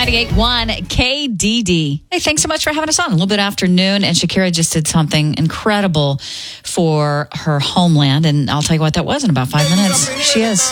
98.1 KDD. Hey, thanks so much for having us on. A little bit after noon, and Shakira just did something incredible for her homeland, and I'll tell you what that was in about 5 minutes. She is.